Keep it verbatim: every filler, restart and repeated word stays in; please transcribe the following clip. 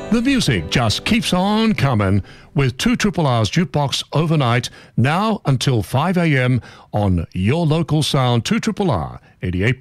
The music just keeps on coming with two Triple R's Jukebox overnight, now until five a.m. on your local sound, two Triple R, eighty-eight